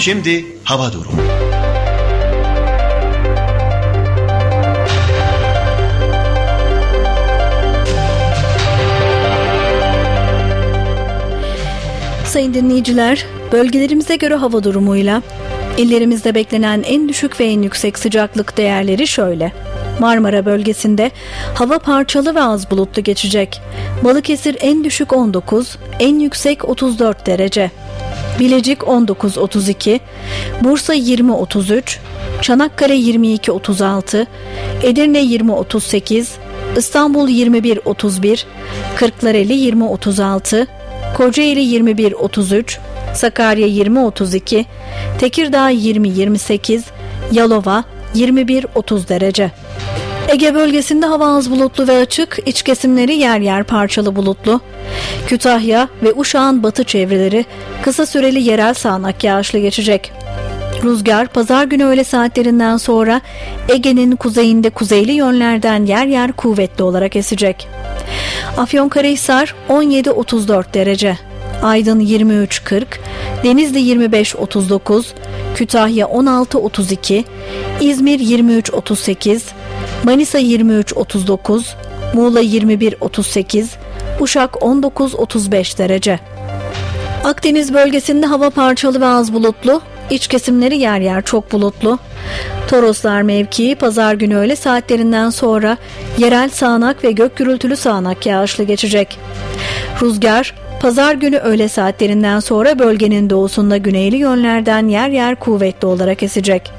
Şimdi hava durumu. Sayın dinleyiciler, bölgelerimize göre hava durumuyla illerimizde beklenen en düşük ve en yüksek sıcaklık değerleri şöyle. Marmara bölgesinde hava parçalı ve az bulutlu geçecek. Balıkesir en düşük 19, en yüksek 34 derece. Bilecik 19-32, Bursa 20-33, Çanakkale 22-36, Edirne 20-38, İstanbul 21-31, Kırklareli 20-36, Kocaeli 21-33, Sakarya 20-32, Tekirdağ 20-28, Yalova 21-30 derece. Ege bölgesinde hava az bulutlu ve açık, iç kesimleri yer yer parçalı bulutlu. Kütahya ve Uşak'ın batı çevreleri kısa süreli yerel sağanak yağışlı geçecek. Rüzgar pazar günü öğle saatlerinden sonra Ege'nin kuzeyinde kuzeyli yönlerden yer yer kuvvetli olarak esecek. Afyonkarahisar 17-34 derece, Aydın 23-40, Denizli 25-39, Kütahya 16-32, İzmir 23-38, Manisa 23-39, Muğla 21-38, Uşak 19-35 derece. Akdeniz bölgesinde hava parçalı ve az bulutlu, iç kesimleri yer yer çok bulutlu. Toroslar mevkii pazar günü öğle saatlerinden sonra yerel sağanak ve gök gürültülü sağanak yağışlı geçecek. Rüzgar pazar günü öğle saatlerinden sonra bölgenin doğusunda güneyli yönlerden yer yer kuvvetli olarak esecek.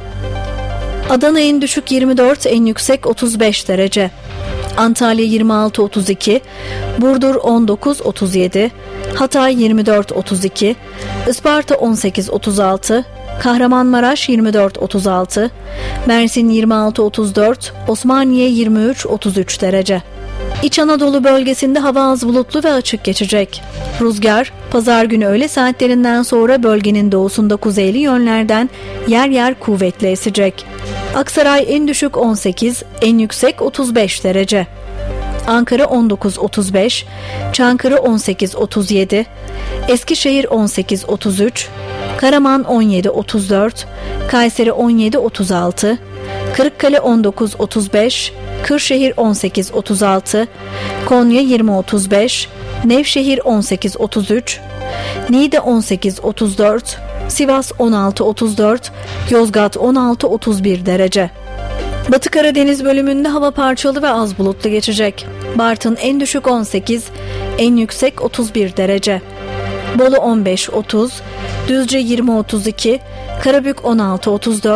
Adana en düşük 24, en yüksek 35 derece. Antalya 26-32, Burdur 19-37, Hatay 24-32, Isparta 18-36, Kahramanmaraş 24-36, Mersin 26-34, Osmaniye 23-33 derece. İç Anadolu bölgesinde hava az bulutlu ve açık geçecek. Rüzgar pazar günü öğle saatlerinden sonra bölgenin doğusunda kuzeyli yönlerden yer yer kuvvetli esecek. Aksaray en düşük 18, en yüksek 35 derece. Ankara 19-35, Çankırı 18-37, Eskişehir 18-33, Karaman 17-34, Kayseri 17-36, Kırıkkale 19-35, Kırşehir 18-36, Konya 20-35, Nevşehir 18-33, Niğde 18-34, Sivas 16-34, Yozgat 16-31 derece. Batı Karadeniz bölümünde hava parçalı ve az bulutlu geçecek. Bartın en düşük 18, en yüksek 31 derece. Bolu 15-30, Düzce 20-32, Karabük 16-34,